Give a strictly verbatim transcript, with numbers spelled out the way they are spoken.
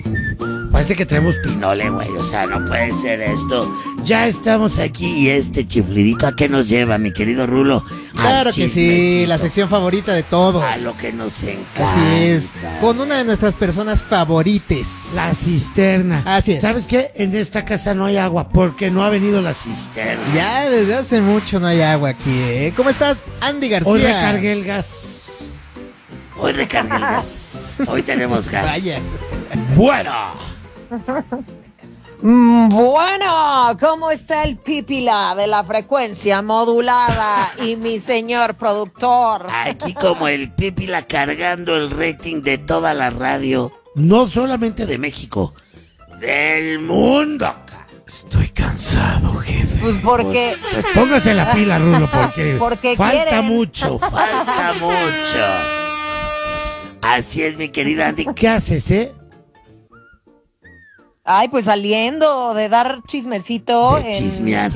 Parece que traemos pinole, güey. O sea, no puede ser esto. Ya estamos aquí y este chiflidito, ¿a qué nos lleva, mi querido Rulo? Claro que sí, la sección favorita de todos. A lo que nos encanta. Así es, con una de nuestras personas favorites. La cisterna. Así es. ¿Sabes qué? En esta casa no hay agua porque no ha venido la cisterna. Ya desde hace mucho no hay agua aquí, ¿eh? ¿Cómo estás, Andy García? Hoy recargué el gas. Hoy recargué el gas. Hoy tenemos gas. Vaya. Bueno. Bueno, ¿cómo está el pipila de la frecuencia modulada y mi señor productor? Aquí como el pipila cargando el rating de toda la radio. No solamente de México, del mundo. Estoy cansado, jefe. Pues porque... Pues, pues póngase la pila, Rulo, porque, porque falta quieren. mucho, falta mucho. Así es, mi querida Andy. ¿Qué haces, eh? Ay, pues saliendo de dar chismecito. De chismear.